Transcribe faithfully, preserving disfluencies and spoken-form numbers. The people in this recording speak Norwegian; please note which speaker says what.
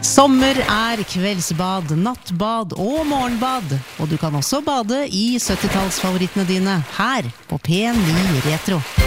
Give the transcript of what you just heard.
Speaker 1: Sommer er kveldsbad, nattbad og morgenbad, og du kan også bade i syttitalsfavorittene dine her på P ni Retro.